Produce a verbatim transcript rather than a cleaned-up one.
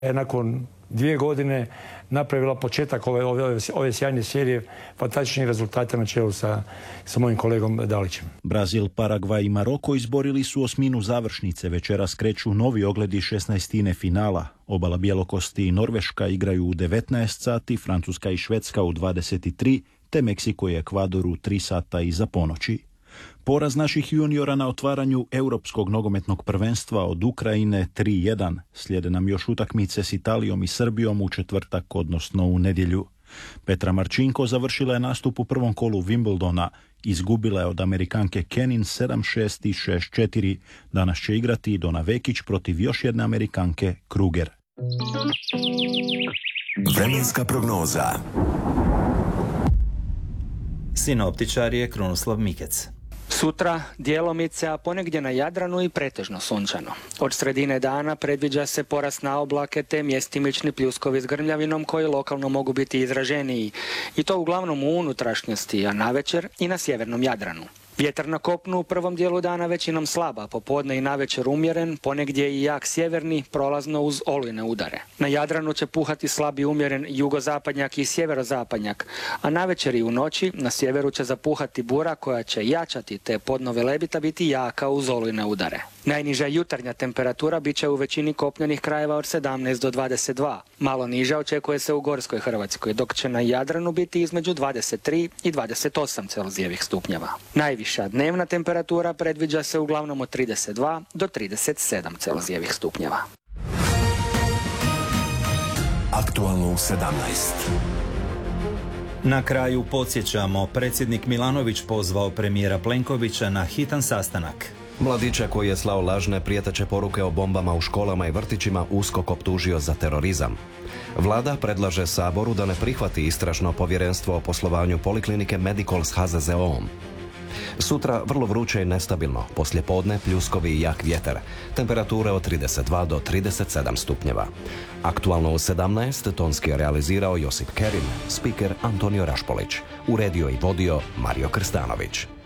Nakon dvije godine napravila početak ove, ove, ove sjajne serije, fantastičnih rezultata na čelu sa, sa mojim kolegom Dalićem. Brazil, Paragvaj i Maroko izborili su osminu završnice. Večeras kreću novi ogledi šesnaestine finala. Obala Bjelokosti i Norveška igraju u devetnaest sati, Francuska i Švedska u dvadeset tri, te Meksiko i Ekvador u tri sata iza ponoći. Poraz naših juniora na otvaranju Europskog nogometnog prvenstva od Ukrajine tri jedan. Slijede nam još utakmice s Italijom i Srbijom u četvrtak, odnosno u nedjelju. Petra Marčinko završila je nastup u prvom kolu Wimbledona. Izgubila je od Amerikanke Kenin sedam šest i šest četiri. Danas će igrati Dona Vekić protiv još jedne Amerikanke Kruger. Vremenska prognoza. Sinoptičar je Krunoslav Mikec. Sutra djelomice, a ponegdje na Jadranu i pretežno sunčano. Od sredine dana predviđa se porast na oblake te mjestimični pljuskovi s grmljavinom koji lokalno mogu biti izraženiji. I to uglavnom u unutrašnjosti, a navečer i na sjevernom Jadranu. Vjetar na kopnu u prvom dijelu dana većinom slaba, popodne i navečer umjeren, ponegdje i jak sjeverni, prolazno uz olujne udare. Na Jadranu će puhati slabi umjeren jugozapadnjak i sjeverozapadnjak, a navečer i u noći na sjeveru će zapuhati bura koja će jačati te podno Velebita biti jaka uz olujne udare. Najniža jutarnja temperatura bit će u većini kopnenih krajeva od sedamnaest do dvadeset dva. Malo niža očekuje se u Gorskoj Hrvatskoj, dok će na Jadranu biti između dvadeset tri i dvadeset osam celzijevih stupnjeva. Najviša dnevna temperatura predviđa se uglavnom od trideset dva do trideset sedam celzijevih stupnjeva. Aktualno u sedamnaest. Na kraju podsjećamo, predsjednik Milanović pozvao premijera Plenkovića na hitan sastanak. Mladića koji je slao lažne prijeteće poruke o bombama u školama i vrtićima USKOK optužio za terorizam. Vlada predlaže Saboru da ne prihvati istražno povjerenstvo o poslovanju poliklinike Medicol s ha ze ze o-om. Sutra vrlo vruće i nestabilno, poslijepodne pljuskovi i jak vjetar, temperature od trideset dva do trideset sedam stupnjeva. Aktualno u sedamnaest tonski je realizirao Josip Kerim, spiker Antonio Rašpolić, uredio i vodio Mario Krstanović.